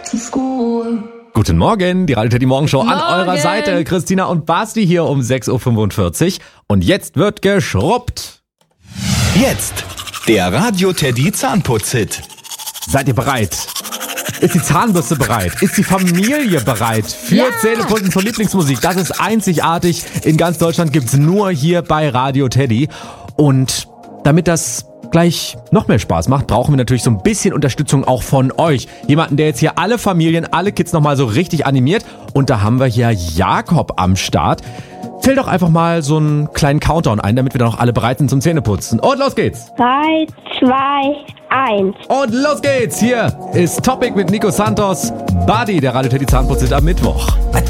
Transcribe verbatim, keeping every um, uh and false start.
back to school. Guten Morgen, die Radio Teddy Morgenshow Morgen. An eurer Seite. Christina und Basti hier um sechs Uhr fünfundvierzig. Und jetzt wird geschrubbt. Jetzt der Radio Teddy Zahnputz-Hit. Seid ihr bereit? Ist die Zahnbürste bereit? Ist die Familie bereit für Ja. Zähneputzen zur Lieblingsmusik? Das ist einzigartig. In ganz Deutschland gibt's nur hier bei Radio Teddy. Und damit das gleich noch mehr Spaß macht, brauchen wir natürlich so ein bisschen Unterstützung auch von euch. Jemanden, der jetzt hier alle Familien, alle Kids nochmal so richtig animiert. Und da haben wir hier Jakob am Start. Zähl doch einfach mal so einen kleinen Countdown ein, damit wir dann auch alle bereit sind zum Zähneputzen. Und los geht's! drei, zwei, eins. Und los geht's! Hier ist Topic mit Nico Santos. Buddy, der Radio Teddy Zahnputz am Mittwoch.